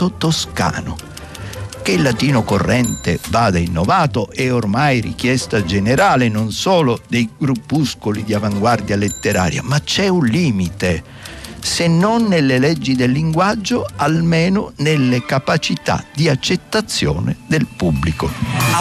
dialetto toscano. Che il latino corrente vada innovato è ormai richiesta generale non solo dei gruppuscoli di avanguardia letteraria, ma c'è un limite, se non nelle leggi del linguaggio, almeno nelle capacità di accettazione del pubblico.